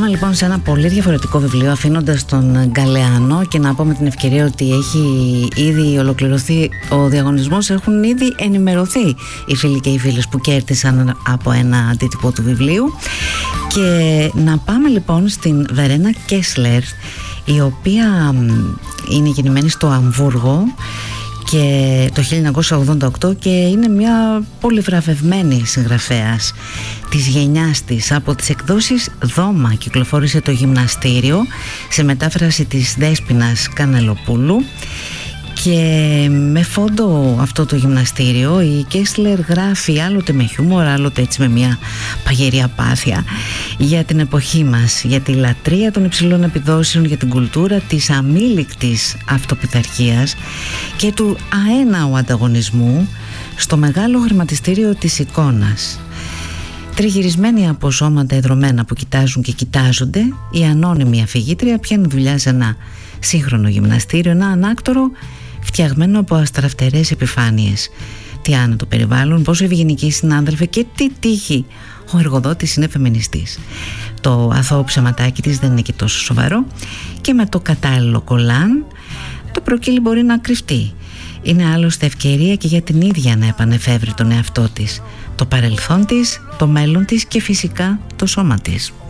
Πάμε λοιπόν σε ένα πολύ διαφορετικό βιβλίο, αφήνοντας τον Γκαλεάνο, και να πω με την ευκαιρία ότι έχει ήδη ολοκληρωθεί ο διαγωνισμός. Έχουν ήδη ενημερωθεί οι φίλοι και οι φίλες που κέρδισαν από ένα αντίτυπο του βιβλίου. Και να πάμε λοιπόν στην Βερένα Κέσλερ, η οποία είναι γεννημένη στο Αμβούργο και το 1988 και είναι μια πολυβραβευμένη συγγραφέας της γενιάς της. Από τις εκδόσεις Δώμα κυκλοφόρησε το Γυμναστήριο σε μετάφραση της Δέσποινας Κανελοπούλου, και με φόντο αυτό το Γυμναστήριο η Κέσλερ γράφει άλλοτε με χιούμορ, άλλοτε έτσι με μια παγερή απάθεια για την εποχή μας, για τη λατρεία των υψηλών επιδόσεων, για την κουλτούρα της αμήλικτης αυτοπιθαρχίας και του αέναου ανταγωνισμού στο μεγάλο χρηματιστήριο της εικόνας. Τριγυρισμένη από σώματα εδρωμένα που κοιτάζουν και κοιτάζονται, η ανώνυμη αφηγήτρια πιάνει δουλειά σε ένα σύγχρονο γυμναστήριο, ένα ανάκτορο φτιαγμένο από αστραφτερές επιφάνειες. Τι άνετο περιβάλλον, πόσο ευγενικοί συνάδελφοι και τι τύχη! Ο εργοδότης είναι φεμινιστής. Το αθώο ψεματάκι της δεν είναι και τόσο σοβαρό, και με το κατάλληλο κολάν το προκύλι μπορεί να κρυφτεί. Είναι άλλωστε ευκαιρία και για την ίδια να επανεφεύρει τον εαυτό της, το παρελθόν της, το μέλλον της και φυσικά το σώμα της.